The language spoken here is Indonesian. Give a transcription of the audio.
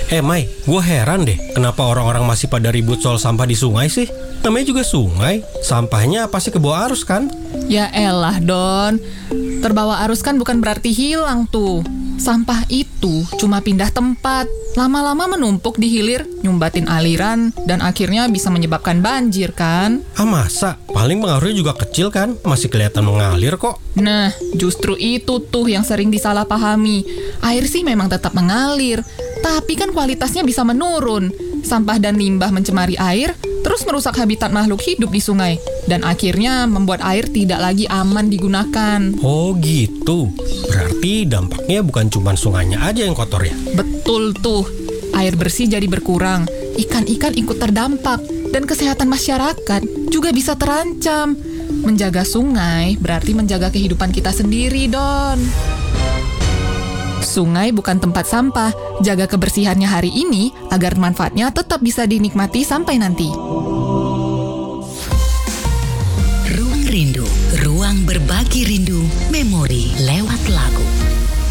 Mai, gue heran deh kenapa orang-orang masih pada ribut soal sampah di sungai sih? Namanya juga sungai, sampahnya pasti kebawa arus kan? Ya elah Don, terbawa arus kan bukan berarti hilang tuh. Sampah itu cuma pindah tempat, lama-lama menumpuk di hilir, nyumbatin aliran, dan akhirnya bisa menyebabkan banjir kan? Masa? Paling pengaruhnya juga kecil kan? Masih kelihatan mengalir kok. Nah, justru itu tuh yang sering disalahpahami. Air sih memang tetap mengalir, tapi kan kualitasnya bisa menurun. Sampah dan limbah mencemari air, terus merusak habitat makhluk hidup di sungai, dan akhirnya membuat air tidak lagi aman digunakan. Oh gitu, berarti dampaknya bukan cuma sungainya aja yang kotor ya? Betul tuh, air bersih jadi berkurang, ikan-ikan ikut terdampak, dan kesehatan masyarakat juga bisa terancam. Menjaga sungai berarti menjaga kehidupan kita sendiri, Don. Sungai bukan tempat sampah, jaga kebersihannya hari ini agar manfaatnya tetap bisa dinikmati sampai nanti. Ruang Rindu, ruang berbagi rindu, memori lewat lagu.